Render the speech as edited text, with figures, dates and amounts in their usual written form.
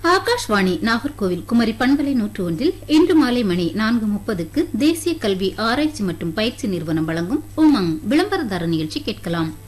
ஆகாஷ்வாணி நாகர்கோவில் குமரி பண்பலை 101 இன்று மாலை மணி 4:30க்கு தேசிய கல்வி ஆராய்ச்சி மற்றும் பயிற்சி நிறுவனம் வழங்கும் உமங் விளம்பரதார நிகழ்ச்சி கேட்கலாம்.